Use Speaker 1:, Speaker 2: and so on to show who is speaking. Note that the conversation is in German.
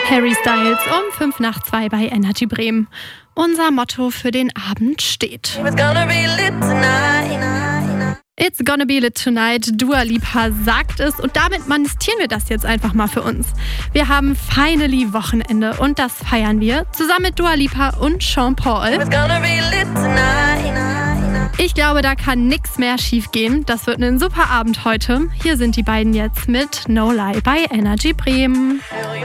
Speaker 1: Harry Styles um 2:05 bei Energy Bremen. Unser Motto für den Abend steht: It's gonna be lit tonight. Dua Lipa sagt es und damit manifestieren wir das jetzt einfach mal für uns. Wir haben finally Wochenende und das feiern wir zusammen mit Dua Lipa und Sean Paul. Ich glaube, da kann nichts mehr schief gehen. Das wird ein super Abend heute. Hier sind die beiden jetzt mit No Lie bei Energy Bremen.